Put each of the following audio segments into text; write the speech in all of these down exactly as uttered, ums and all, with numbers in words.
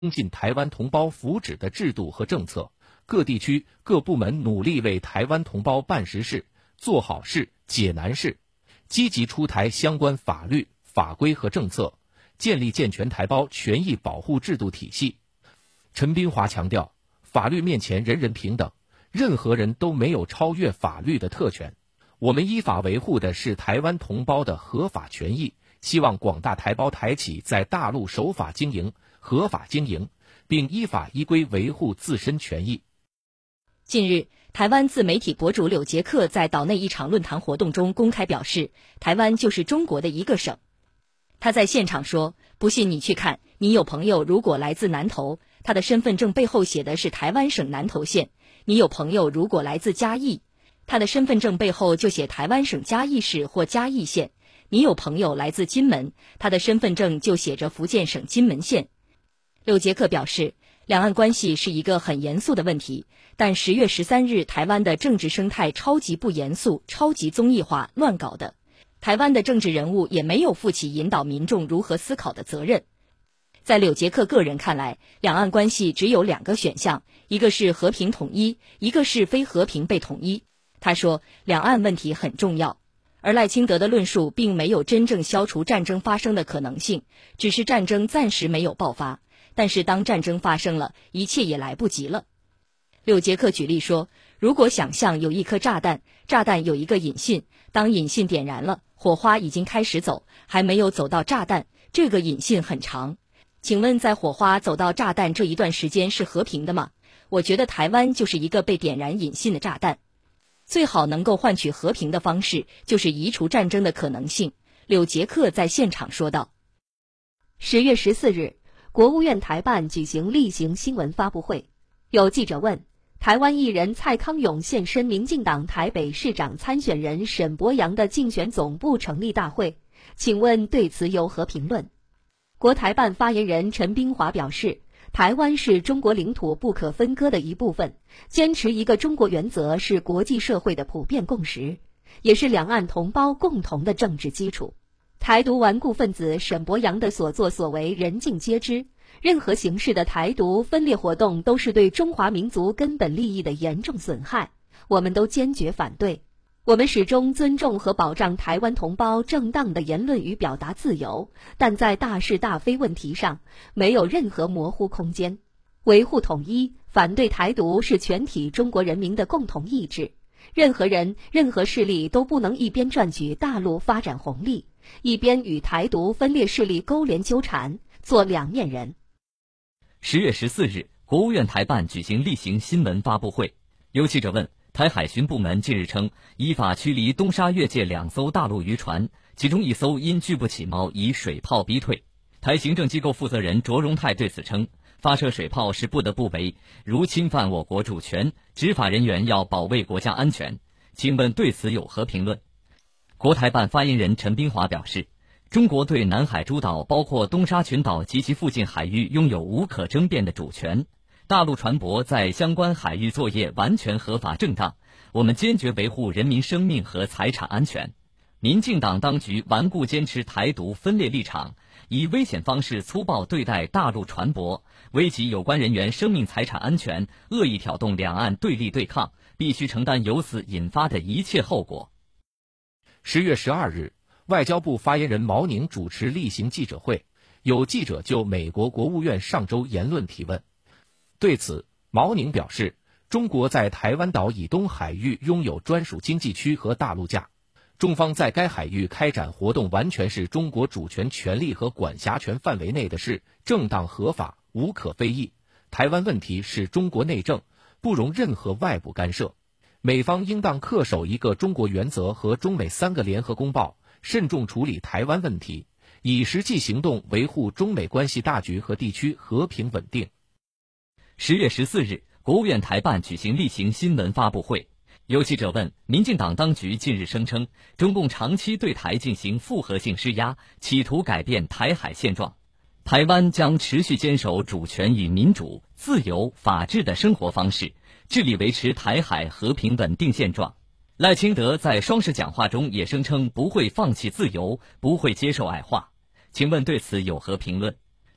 进台湾同胞福祉的制度和政策，各地区各部门努力为台湾同胞办实事、做好事、解难事，积极出台相关法律、法规和政策，建立健全台胞权益保护制度体系。陈斌华强调，法律面前人人平等，任何人都没有超越法律的特权。我们依法维护的是台湾同胞的合法权益，希望广大台胞台企在大陆守法经营、合法经营，并依法依规维护自身权益。 近日，台湾自媒体博主柳杰克在岛内一场论坛活动中公开表示，台湾就是中国的一个省。他在现场说，不信你去看，你有朋友如果来自南投，他的身份证背后写的是台湾省南投县；你有朋友如果来自嘉义，他的身份证背后就写台湾省嘉义市或嘉义县；你有朋友来自金门，他的身份证就写着福建省金门县。柳杰克表示，两岸关系是一个很严肃的问题，但十月十三日台湾的政治生态超级不严肃、超级综艺化、乱搞的，台湾的政治人物也没有负起引导民众如何思考的责任。在柳杰克个人看来，两岸关系只有两个选项，一个是和平统一，一个是非和平被统一。他说，两岸问题很重要，而赖清德的论述并没有真正消除战争发生的可能性，只是战争暂时没有爆发，但是当战争发生了，一切也来不及了。柳杰克举例说，如果想象有一颗炸弹，炸弹有一个引信，当引信点燃了，火花已经开始走，还没有走到炸弹，这个引信很长。请问在火花走到炸弹这一段时间是和平的吗？我觉得台湾就是一个被点燃引信的炸弹。最好能够换取和平的方式，就是移除战争的可能性。柳杰克在现场说道。 十月十四日，国务院台办举行例行新闻发布会，有记者问，台湾艺人蔡康永现身民进党台北市长参选人沈伯洋的竞选总部成立大会，请问对此有何评论？国台办发言人陈斌华表示，台湾是中国领土不可分割的一部分，坚持一个中国原则是国际社会的普遍共识，也是两岸同胞共同的政治基础。台独顽固分子沈伯洋的所作所为人尽皆知，任何形式的台独分裂活动都是对中华民族根本利益的严重损害，我们都坚决反对。我们始终尊重和保障台湾同胞正当的言论与表达自由，但在大是大非问题上没有任何模糊空间。维护统一、反对台独是全体中国人民的共同意志，任何人、任何势力都不能一边赚取大陆发展红利，一边与台独分裂势力勾连纠缠，做两面人。 十月十四日，国务院台办举行例行新闻发布会，有记者问，台海巡部门近日称，依法驱离东沙越界两艘大陆渔船，其中一艘因拒不起锚以水炮逼退。台行政机构负责人卓荣泰对此称，发射水炮是不得不为，如侵犯我国主权，执法人员要保卫国家安全。请问对此有何评论？国台办发言人陈斌华表示，中国对南海诸岛包括东沙群岛及其附近海域拥有无可争辩的主权，大陆船舶在相关海域作业完全合法正当，我们坚决维护人民生命和财产安全。民进党当局顽固坚持台独分裂立场，以危险方式粗暴对待大陆船舶，危及有关人员生命财产安全，恶意挑动两岸对立对抗，必须承担由此引发的一切后果。 十月十二日，外交部发言人毛宁主持例行记者会，有记者就美国国务院上周言论提问。对此，毛宁表示，中国在台湾岛以东海域拥有专属经济区和大陆架，中方在该海域开展活动完全是中国主权权利和管辖权范围内的事，正当合法，无可非议。台湾问题是中国内政，不容任何外部干涉。美方应当恪守一个中国原则和中美三个联合公报，慎重处理台湾问题，以实际行动维护中美关系大局和地区和平稳定。 十月十四日，国务院台办举行例行新闻发布会，有记者问，民进党当局近日声称，中共长期对台进行复合性施压，企图改变台海现状，台湾将持续坚守主权与民主、自由、法治的生活方式，致力维持台海和平稳定现状。赖清德在双十讲话中也声称不会放弃自由，不会接受矮化。请问对此有何评论？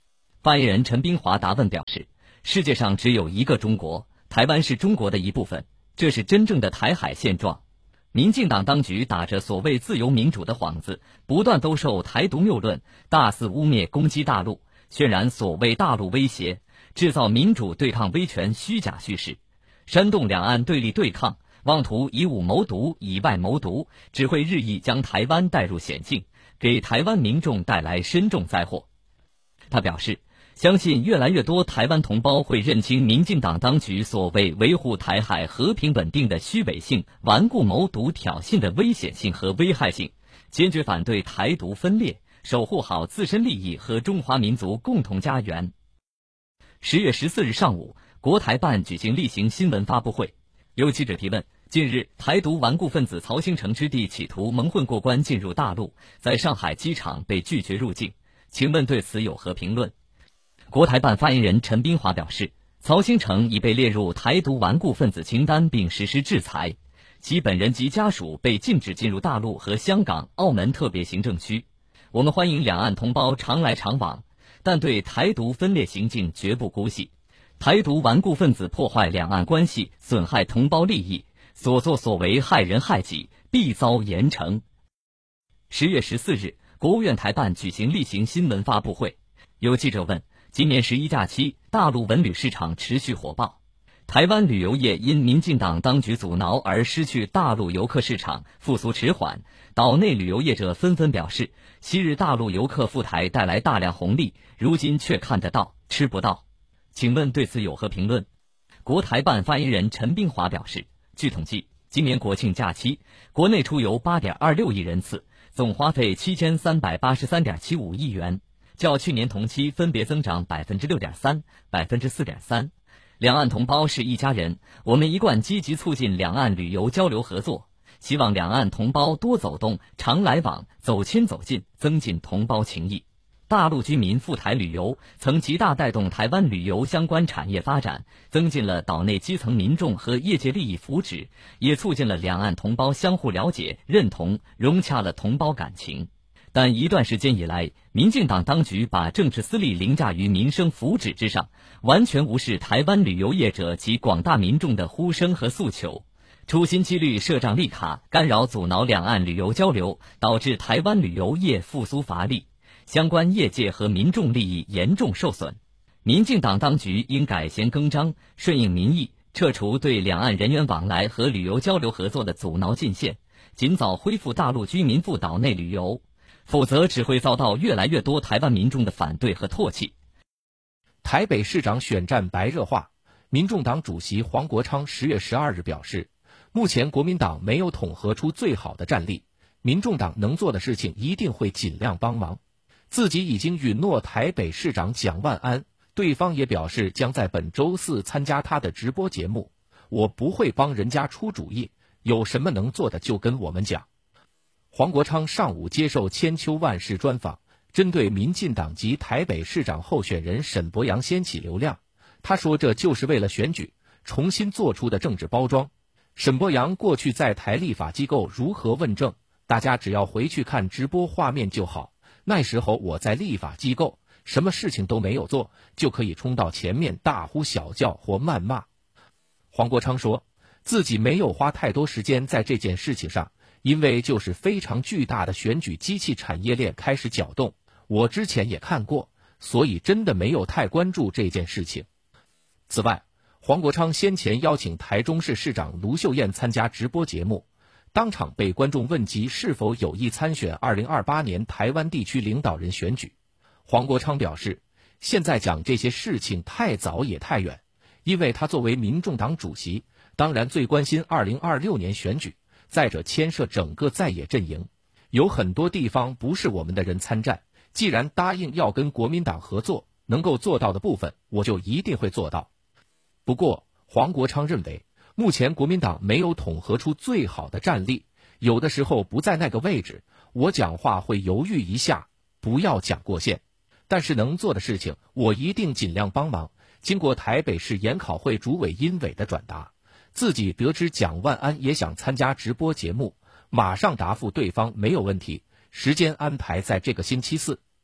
发言人陈冰华答问表示，世界上只有一个中国，台湾是中国的一部分，这是真正的台海现状。民进党当局打着所谓自由民主的幌子，不断兜售台独谬论，大肆污蔑攻击大陆，渲染所谓大陆威胁，制造民主对抗威权虚假叙事，煽动两岸对立对抗，妄图以武谋独，以外谋独，只会日益将台湾带入险境，给台湾民众带来深重灾祸。他表示，相信越来越多台湾同胞会认清民进党当局所谓维护台海和平稳定的虚伪性、顽固谋独挑衅的危险性和危害性，坚决反对台独分裂，守护好自身利益和中华民族共同家园。十月十四日上午，国台办举行例行新闻发布会，有记者提问，近日台独顽固分子曹兴诚之弟企图蒙混过关进入大陆，在上海机场被拒绝入境，请问对此有何评论？国台办发言人陈冰华表示，曹兴诚已被列入台独顽固分子清单并实施制裁，其本人及家属被禁止进入大陆和香港、澳门特别行政区。我们欢迎两岸同胞常来常往，但对台独分裂行径绝不姑息。台独顽固分子破坏两岸关系，损害同胞利益，所作所为害人害己，必遭严惩。十月十四日，国务院台办举行例行新闻发布会，有记者问，今年十一假期，大陆文旅市场持续火爆，台湾旅游业因民进党当局阻挠而失去大陆游客市场，复苏迟缓。岛内旅游业者纷纷表示，昔日大陆游客赴台带来大量红利，如今却看得到吃不到。请问对此有何评论？国台办发言人陈冰华表示，据统计，今年国庆假期，国内出游 八点二六亿人次，总花费 七千三百八十三点七五亿元。较去年同期分别增长 百分之六点三、百分之四点三。两岸同胞是一家人，我们一贯积极促进两岸旅游交流合作，希望两岸同胞多走动、常来往，走亲走近，增进同胞情谊。大陆居民赴台旅游，曾极大带动台湾旅游相关产业发展，增进了岛内基层民众和业界利益福祉，也促进了两岸同胞相互了解、认同，融洽了同胞感情。但一段时间以来，民进党当局把政治私利凌驾于民生福祉之上，完全无视台湾旅游业者及广大民众的呼声和诉求，处心积虑设障立卡，干扰阻挠两岸旅游交流，导致台湾旅游业复苏乏力，相关业界和民众利益严重受损。民进党当局应改弦更张，顺应民意，撤除对两岸人员往来和旅游交流合作的阻挠禁限，尽早恢复大陆居民赴岛内旅游，否则只会遭到越来越多台湾民众的反对和唾弃。 台北市长选战白热化，民众党主席黄国昌十月十二日表示，目前国民党没有统合出最好的战力，民众党能做的事情一定会尽量帮忙。自己已经允诺台北市长蒋万安，对方也表示将在本周四参加他的直播节目，我不会帮人家出主意，有什么能做的就跟我们讲。黄国昌上午接受千秋万世专访，针对民进党及台北市长候选人沈伯洋掀起流量，他说这就是为了选举重新做出的政治包装。沈伯洋过去在台立法机构如何问政，大家只要回去看直播画面就好，那时候我在立法机构什么事情都没有做，就可以冲到前面大呼小叫或谩骂。黄国昌说自己没有花太多时间在这件事情上，因为就是非常巨大的选举机器产业链开始搅动，我之前也看过，所以真的没有太关注这件事情。此外，黄国昌先前邀请台中市市长卢秀燕参加直播节目，当场被观众问及是否有意参选二零二八年台湾地区领导人选举。黄国昌表示，现在讲这些事情太早也太远，因为他作为民众党主席，当然最关心二零二六年选举，再者牵涉整个在野阵营，有很多地方不是我们的人参战，既然答应要跟国民党合作，能够做到的部分我就一定会做到。不过黄国昌认为，目前国民党没有统合出最好的战力，有的时候不在那个位置，我讲话会犹豫一下，不要讲过线，但是能做的事情我一定尽量帮忙。经过台北市研考会主委殷伟的转达，自己得知蒋万安也想参加直播节目，马上答复对方没有问题，时间安排在这个星期四。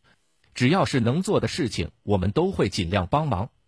只要是能做的事情，我们都会尽量帮忙。